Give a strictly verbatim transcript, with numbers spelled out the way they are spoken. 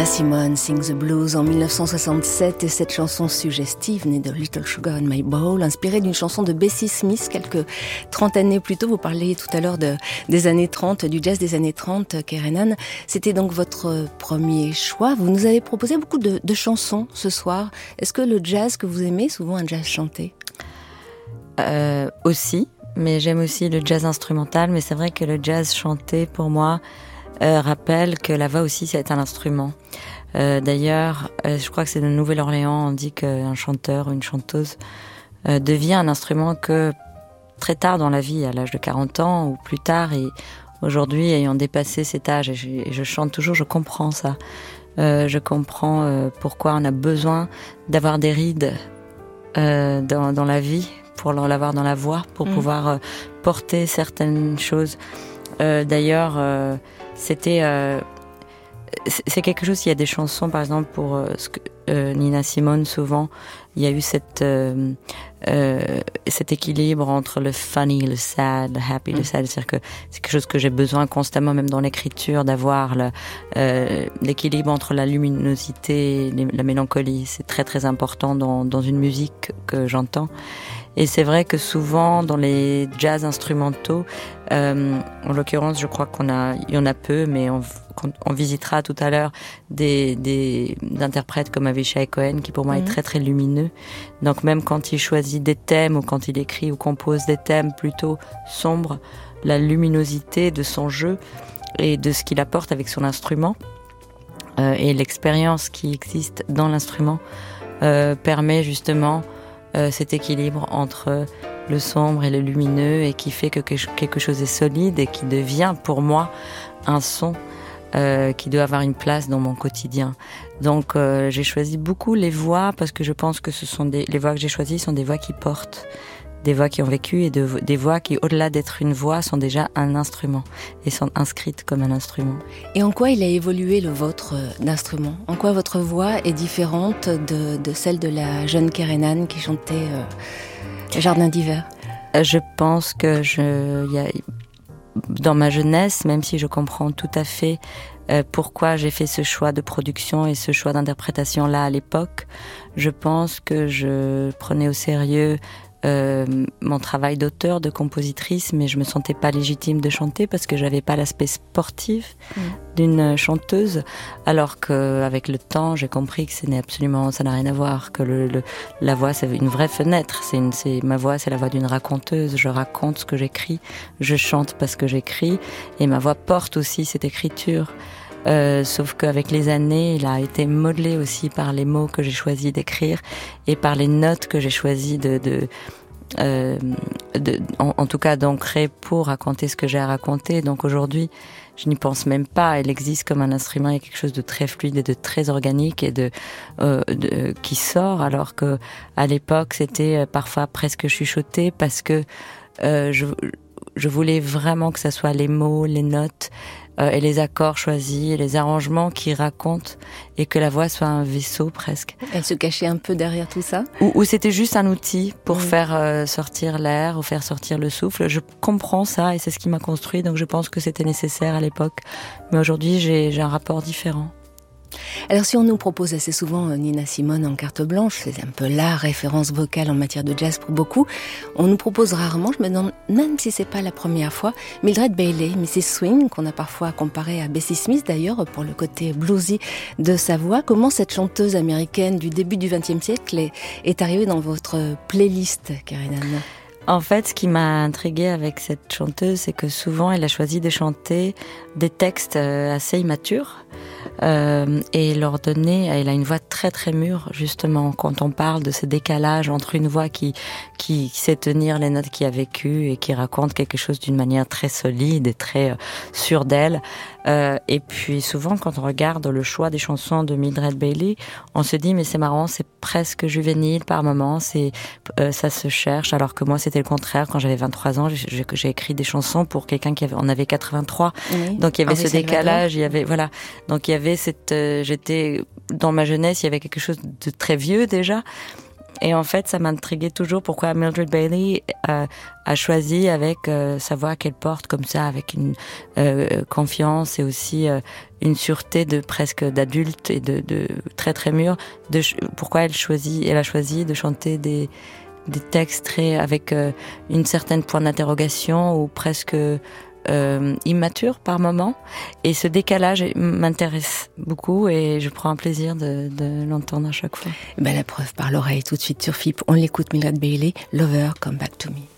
Simone sing the blues en dix-neuf cent soixante-sept et cette chanson suggestive née de Little Sugar in My Bowl, inspirée d'une chanson de Bessie Smith quelques trente années plus tôt. Vous parliez tout à l'heure de, des années trente, du jazz des années trente, Kerenan. C'était donc votre premier choix. Vous nous avez proposé beaucoup de, de chansons ce soir. Est-ce que le jazz que vous aimez est souvent un jazz chanté ? euh, Aussi, mais j'aime aussi le jazz instrumental. Mais c'est vrai que le jazz chanté, pour moi, Euh, rappelle que la voix aussi c'est un instrument. Euh, d'ailleurs, euh, je crois que c'est de Nouvelle-Orléans, on dit qu'un chanteur ou une chanteuse euh, devient un instrument que très tard dans la vie, à l'âge de quarante ans ou plus tard, et aujourd'hui ayant dépassé cet âge, et je, et je chante toujours, je comprends ça. Euh, je comprends euh, pourquoi on a besoin d'avoir des rides euh, dans, dans la vie, pour l'avoir dans la voix, pour mmh. pouvoir euh, porter certaines choses. Euh, d'ailleurs, euh, c'était, euh, c'est quelque chose. Il y a des chansons, par exemple pour euh, ce que, euh, Nina Simone. Souvent, il y a eu cette, euh, euh, cet équilibre entre le funny, le sad, le happy, mm. le sad. C'est-à-dire que c'est quelque chose que j'ai besoin constamment, même dans l'écriture, d'avoir le, euh, l'équilibre entre la luminosité et la mélancolie. C'est très très important dans, dans une musique que j'entends. Et c'est vrai que souvent dans les jazz instrumentaux, euh, en l'occurrence, je crois qu'on a, il y en a peu, mais on, on visitera tout à l'heure des, des interprètes comme Avishai Cohen, qui pour moi mmh. est très très lumineux. Donc même quand il choisit des thèmes ou quand il écrit ou compose des thèmes plutôt sombres, la luminosité de son jeu et de ce qu'il apporte avec son instrument euh, et l'expérience qui existe dans l'instrument euh, permet justement Euh, cet équilibre entre le sombre et le lumineux et qui fait que quelque chose est solide et qui devient pour moi un son euh, qui doit avoir une place dans mon quotidien. Donc euh, j'ai choisi beaucoup les voix parce que je pense que ce sont des, les voix que j'ai choisies sont des voix qui portent, des voix qui ont vécu et de, des voix qui, au-delà d'être une voix, sont déjà un instrument et sont inscrites comme un instrument. Et en quoi il a évolué le vôtre d'instrument ? En quoi votre voix est différente de, de celle de la jeune Kerenan qui chantait euh, Jardin d'hiver ? Je pense que je, y a, dans ma jeunesse, même si je comprends tout à fait euh, pourquoi j'ai fait ce choix de production et ce choix d'interprétation-là à l'époque, je pense que je prenais au sérieux Euh, mon travail d'auteur, de compositrice, mais je me sentais pas légitime de chanter parce que j'avais pas l'aspect sportif mmh. d'une chanteuse, alors que avec le temps j'ai compris que ce n'est absolument, ça n'a rien à voir, que le, le, la voix c'est une vraie fenêtre, c'est une, c'est, ma voix c'est la voix d'une raconteuse, je raconte ce que j'écris, je chante parce que j'écris, et ma voix porte aussi cette écriture. Euh, sauf qu'avec les années, il a été modelé aussi par les mots que j'ai choisi d'écrire et par les notes que j'ai choisi de, de, euh, de en, en tout cas d'ancrer pour raconter ce que j'ai à raconter. Donc aujourd'hui, je n'y pense même pas. Elle existe comme un instrument, il y a quelque chose de très fluide et de très organique et de, euh, de qui sort, alors que à l'époque c'était parfois presque chuchoté parce que euh, je, je voulais vraiment que ça soit les mots, les notes. Euh, et les accords choisis, et les arrangements qui racontent, et que la voix soit un vaisseau presque. Elle se cachait un peu derrière tout ça ? Ou, ou c'était juste un outil pour mmh. faire euh, sortir l'air, ou faire sortir le souffle. Je comprends ça, et c'est ce qui m'a construit, donc je pense que c'était nécessaire à l'époque. Mais aujourd'hui, j'ai, j'ai un rapport différent. Alors si on nous propose assez souvent Nina Simone en carte blanche, c'est un peu la référence vocale en matière de jazz pour beaucoup, on nous propose rarement, je me demande même si c'est pas la première fois, Mildred Bailey, missus Swing, qu'on a parfois comparée à Bessie Smith d'ailleurs pour le côté bluesy de sa voix. Comment cette chanteuse américaine du début du vingtième siècle est, est arrivée dans votre playlist, Kerenan ? En fait, ce qui m'a intriguée avec cette chanteuse, c'est que souvent elle a choisi de chanter des textes assez immatures. Euh, et leur donner, elle a une voix très très mûre, justement, quand on parle de ce décalage entre une voix qui, qui, qui sait tenir les notes, qui a vécu et qui raconte quelque chose d'une manière très solide et très euh, sûre d'elle. Euh, et puis souvent, quand on regarde le choix des chansons de Mildred Bailey, on se dit mais c'est marrant, c'est presque juvénile par moments, c'est euh, ça se cherche, alors que moi c'était le contraire. Quand j'avais vingt-trois ans, j'ai, j'ai écrit des chansons pour quelqu'un qui avait, en avait quatre-vingt-trois, oui. Donc il y avait Henri ce décalage, il y avait voilà, donc il y avait cette, euh, j'étais dans ma jeunesse, il y avait quelque chose de très vieux déjà. Et en fait, ça m'intriguait toujours pourquoi Mildred Bailey a, a choisi avec euh, sa voix qu'elle porte comme ça, avec une euh, confiance et aussi euh, une sûreté de presque d'adulte et de, de très très mûr. De pourquoi elle choisit, elle a choisi de chanter des des textes très avec euh, une certaine point d'interrogation ou presque euh, immature par moment. Et ce décalage m'intéresse beaucoup et je prends un plaisir de, de l'entendre à chaque fois. Ben, la preuve par l'oreille tout de suite sur F I P. On l'écoute, Mildred Bailey, Lover, Come Back to Me.